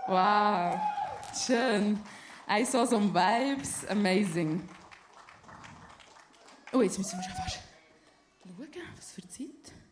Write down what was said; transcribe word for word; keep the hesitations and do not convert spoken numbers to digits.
Wow, schön. Eins so um Vibes, amazing. Oh, jetzt müssen wir schon fast schauen, was für Zeit.